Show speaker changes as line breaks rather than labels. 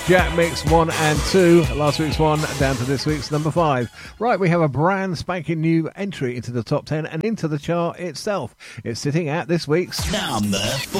Jack Mix 1 and 2, last week's one down to this week's number 5. Right, we have a brand spanking new entry into the top 10 and into the chart itself. It's sitting at this week's
number 4.